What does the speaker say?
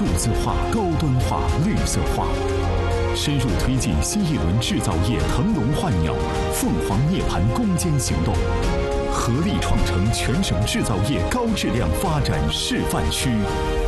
数字化、高端化、绿色化，深入推进新一轮制造业腾笼换鸟、凤凰涅槃攻坚行动，合力创成全省制造业高质量发展示范区。